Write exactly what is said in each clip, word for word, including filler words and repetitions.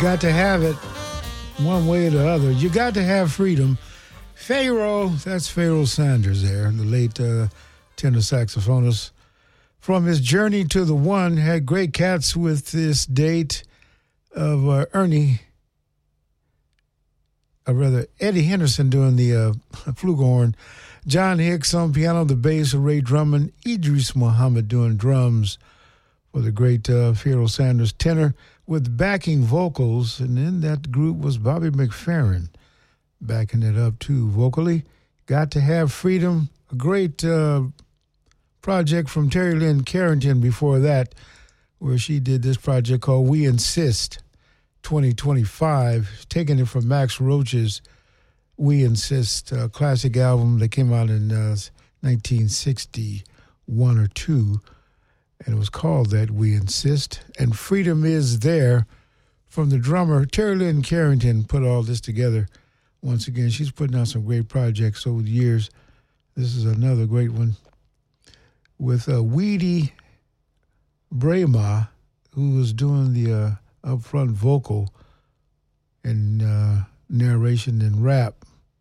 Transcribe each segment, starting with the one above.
got to have it one way or the other. You got to have freedom. Pharaoh, that's Pharoah Sanders there, the late uh, tenor saxophonist. From his journey to the one, had great cats with this date of uh, Ernie, or rather Eddie Henderson doing the uh, flugelhorn, John Hicks on piano, the bass, Ray Drummond, Idris Muhammad doing drums for the great uh, Pharoah Sanders tenor with backing vocals, and in that group was Bobby McFerrin backing it up too vocally. Got to Have Freedom, a great uh, project from Terry Lynn Carrington before that, where she did this project called We Insist twenty twenty-five, taking it from Max Roach's We Insist uh, classic album that came out in uh, nineteen sixty-one or two, and it was called that, We Insist. And Freedom Is There from the drummer. Terry Lynn Carrington put all this together. Once again, she's putting out some great projects over the years. This is another great one with uh, Weedy Brema, who was doing the uh, upfront vocal and uh, narration and rap,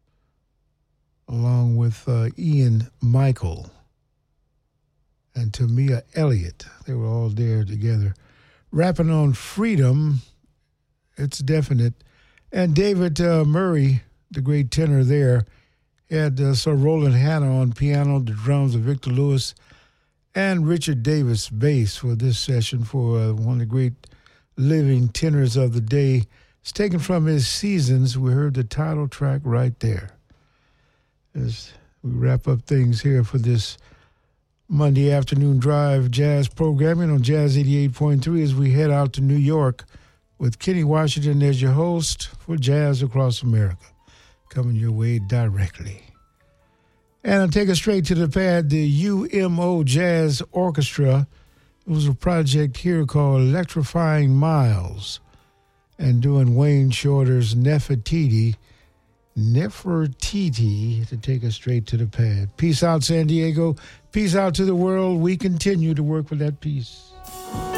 along with uh, Ian Michael and Tamia Elliott. They were all there together. Rapping on Freedom, it's definite. And David uh, Murray, the great tenor there, had uh, Sir Roland Hanna on piano, the drums of Victor Lewis, and Richard Davis bass for this session for uh, one of the great living tenors of the day. It's taken from his Seasons. We heard the title track right there. As we wrap up things here for this Monday afternoon drive jazz programming on Jazz eighty-eight point three as we head out to New York with Kenny Washington as your host for Jazz Across America, coming your way directly. And I'll take us straight to the pad, the U M O Jazz Orchestra. It was a project here called Electrifying Miles, and doing Wayne Shorter's Nefertiti, Nefertiti, to take us straight to the pad. Peace out, San Diego. Peace out to the world. We continue to work for that peace.